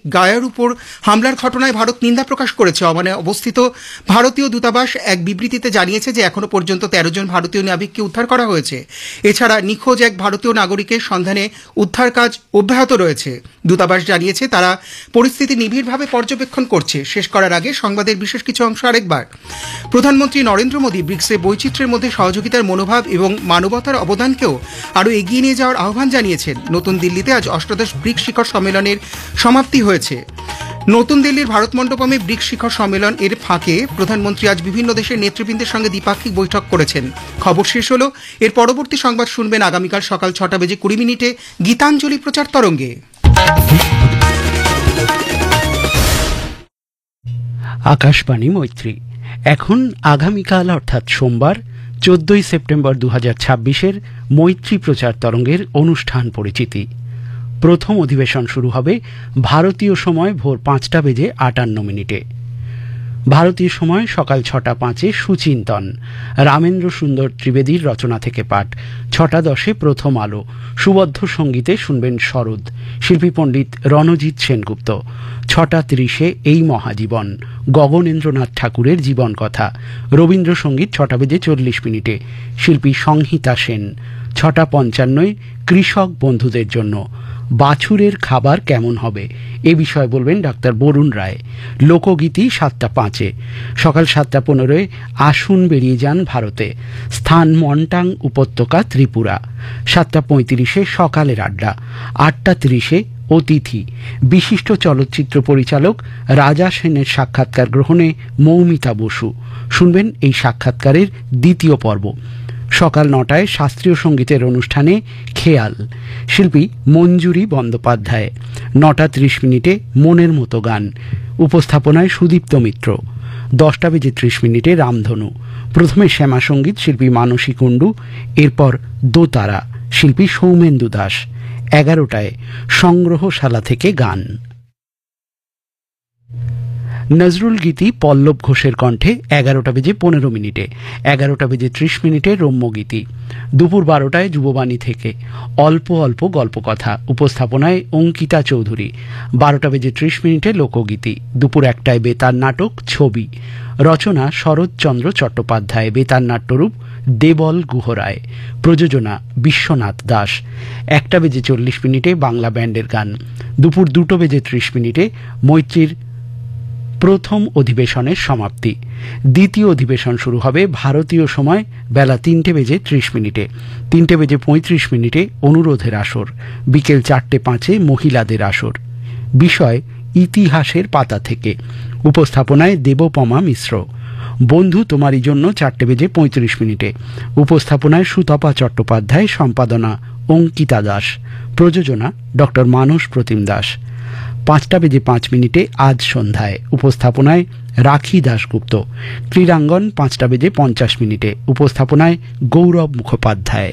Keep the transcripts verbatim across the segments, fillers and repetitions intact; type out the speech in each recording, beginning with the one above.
গায়ার উপর হামলার ঘটনায় ভারত নিন্দা প্রকাশ করেছে। ওমানে অবস্থিত ভারতীয় দূতাবাস এক বিবৃতিতে জানিয়েছে যে এখনও পর্যন্ত তেরো জন ভারতীয় নাবিককে উদ্ধার করা হয়েছে। এছাড়া নিখোঁজ এক ভারতীয় নাগরিকের সন্ধানে উদ্ধার কাজ অব্যাহত রয়েছে। দূতাবাস জানিয়েছে তারা পরিস্থিতি নিবিড়ভাবে পর্যবেক্ষণ করছে। শেষ করার আগে সংবাদের বিশেষ কিছু অংশ আরেকবার। প্রধানমন্ত্রী নরেন্দ্র মোদী ব্রিক্সে বৈচিত্র্যের মধ্যে সহযোগিতার মনোভাব এবং মানবতার অবদানকেও আরও এগিয়ে নিয়ে যাওয়ার আহ্বান জানিয়েছেন। নতুন দিল্লিতে আজ অষ্টাদশ ব্রিক্স শিখর সম্মেলনের সমাপ্তি হয়েছে। নতুন দিল্লির ভারত মণ্ডপমে ব্রিক্স শিখর সম্মেলন এর ফাঁকে প্রধানমন্ত্রী আজ বিভিন্ন দেশের নেতৃবৃন্দের সঙ্গে দ্বিপাক্ষিক বৈঠক করেছেন। খবর শেষ হলো। এর পরবর্তী সংবাদ শুনবেন আগামীকাল সকাল ছটা বেজে কুড়ি মিনিটে গীতাঞ্জলি প্রচার তরঙ্গে। আকাশবাণী মৈত্রী। এখন আগামীকাল অর্থাৎ সোমবার চোদ্দই সেপ্টেম্বর দু হাজার ছাব্বিশের মৈত্রী প্রচার তরঙ্গের অনুষ্ঠান পরিচিতি। প্রথম অধিবেশন শুরু হবে ভারতীয় সময় ভোর পাঁচটা বেজে আটান্ন মিনিটে। ভারতীয় সময় সকাল ছটা পাঁচে সুচিন্তন, রামেন্দ্র সুন্দর ত্রিবেদীর রচনা থেকে পাঠ। ছটা দশে প্রথম আলো, সুবদ্ধ সঙ্গীতে শুনবেন শরৎ, শিল্পী পণ্ডিত রণজিৎ সেনগুপ্ত। ছটা তিরিশে এই মহাজীবন, গগনেন্দ্রনাথ ঠাকুরের জীবন কথা। রবীন্দ্রসঙ্গীত ছটা বেজে চল্লিশ মিনিটে, শিল্পী সংহিতা সেন। ছটা পঞ্চান্নয় কৃষক বন্ধুদের জন্য বাছুরের খাবার কেমন হবে এ বিষয়ে বলবেন ডাক্তার বরুণ রায়। লোকগীতি সাতটা পাঁচে। সকাল সাতটা পনেরোয় আসুন বেরিয়ে যান ভারতে, স্থান মন্টাং উপত্যকা ত্রিপুরা। সাতটা পঁয়ত্রিশে সকালের আড্ডা। আটটা তিরিশে অতিথি, বিশিষ্ট চলচ্চিত্র পরিচালক রাজা সেনের সাক্ষাৎকার গ্রহণে মৌমিতা বসু। শুনবেন এই সাক্ষাৎকারের দ্বিতীয় পর্ব। সকাল নটায় শাস্ত্রীয় সঙ্গীতের অনুষ্ঠানে খেয়াল, শিল্পী মঞ্জুরি বন্দ্যোপাধ্যায়। নটা ত্রিশ মিনিটে মনের মতো গান, উপস্থাপনায় সুদীপ্ত মিত্র। দশটা বেজে ত্রিশ মিনিটে রামধনু। প্রথমে শ্যামা সঙ্গীত, শিল্পী মানসী কুণ্ডু। এরপর দোতারা, শিল্পী সৌমেন্দু দাস। এগারোটায় সংগ্রহশালা থেকে গান। নজরুল গীতি পল্লব ঘোষের কণ্ঠে এগারোটা বেজে পনেরো মিনিটে। এগারোটা বেজে ত্রিশ মিনিটে রম্যগীতি। দুপুর বারোটায় যুববাণী থেকে অল্প অল্প গল্প কথা, উপস্থাপনায় অঙ্কিতা চৌধুরী। বারোটা বেজে ত্রিশ মিনিটে লোকগীতি। দুপুর একটায় বেতার নাটক ছবি, রচনা শরৎচন্দ্র চট্টোপাধ্যায়, বেতার নাট্যরূপ দেবল গুহরায়, প্রযোজনা বিশ্বনাথ দাস। একটা বেজে চল্লিশ মিনিটে বাংলা ব্যান্ডের গান। দুপুর দুটো বেজে ত্রিশ মিনিটে মৈত্রীর প্রথম অধিবেশনের সমাপ্তি। দ্বিতীয় অধিবেশন শুরু হবে ভারতীয় সময় বেলা তিনটে বেজে ত্রিশ মিনিটে। তিনটে বেজে পঁয়ত্রিশ মিনিটে অনুরোধের আসর। বিকেল চারটে পাঁচে মহিলাদের আসর। বিষয় ইতিহাসের পাতা থেকে, উপস্থাপনায় দেবপমা মিশ্র। বন্ধু তোমারই জন্য চারটে বেজে পঁয়ত্রিশ মিনিটে, উপস্থাপনায় সুতপা চট্টোপাধ্যায়, সম্পাদনা অঙ্কিতা দাস, প্রযোজনা ডক্টর মানস প্রতিম দাস। পাঁচটা বেজে পাঁচ মিনিটে আজ সন্ধ্যায়, উপস্থাপনায় রাখি দাশগুপ্ত। ক্রীড়াঙ্গন পাঁচটা বেজে পঞ্চাশ মিনিটে, উপস্থাপনায় গৌরব মুখোপাধ্যায়।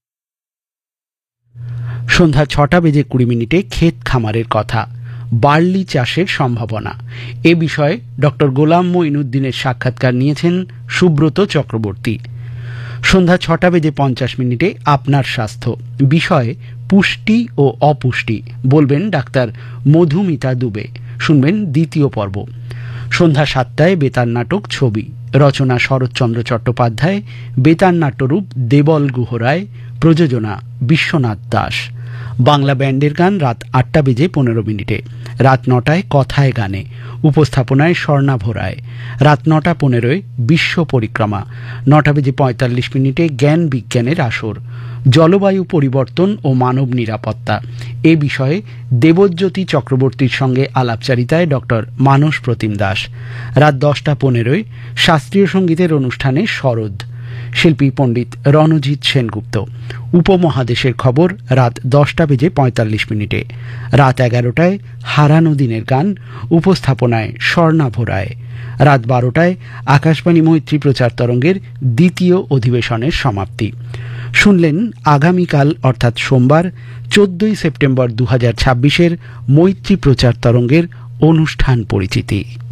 সন্ধ্যা ছটা বেজে কুড়ি মিনিটে ক্ষেত খামারের কথা, বার্লি চাষের সম্ভাবনা। এ বিষয়ে ডক্টর গোলাম মঈনুদ্দিনের সাক্ষাৎকার নিয়েছেন সুব্রত চক্রবর্তী। সন্ধ্যা ছটা বেজে পঞ্চাশ মিনিটে আপনার স্বাস্থ্য, বিষয়ে পুষ্টি ও অপুষ্টি, বলবেন ডাক্তার মধুমিতা দুবে। শুনবেন দ্বিতীয় পর্ব। সন্ধ্যা সাতটায় বেতার নাটক ছবি, রচনা শরৎচন্দ্র চট্টোপাধ্যায়, বেতার নাট্যরূপ দেবল গুহরায়, প্রযোজনা বিশ্বনাথ দাস। বাংলা ব্যান্ডের গান রাত আটটা বেজে পনেরো মিনিটে। রাত নটায় কথায় গানে, উপস্থাপনায় স্বর্ণাভ রায়। রাত নটা পনেরোয় বিশ্ব পরিক্রমা। নটা বেজে পঁয়তাল্লিশ মিনিটে জ্ঞান বিজ্ঞানের আসর, জলবায়ু পরিবর্তন ও মানব নিরাপত্তা। এ বিষয়ে দেবজ্যোতি চক্রবর্তীর সঙ্গে আলাপচারিতায় ডক্টর মানস প্রতিম দাস। রাত দশটা পনেরোয় শাস্ত্রীয় সঙ্গীতের অনুষ্ঠানে শরৎ, শিল্পী পণ্ডিত রণজিৎ সেনগুপ্ত। উপমহাদেশের খবর রাত দশটা বেজে পঁয়তাল্লিশ মিনিটে। রাত এগারোটায় হারানো দিনের গান, উপস্থাপনায় স্বর্ণাভ রায়। রাত বারোটায় আকাশবাণী মৈত্রী প্রচার তরঙ্গের দ্বিতীয় অধিবেশনের সমাপ্তি। শুনলেন আগামীকাল অর্থাৎ সোমবার চোদ্দই সেপ্টেম্বর দু হাজার ছাব্বিশের মৈত্রী প্রচার তরঙ্গের অনুষ্ঠান পরিচিতি।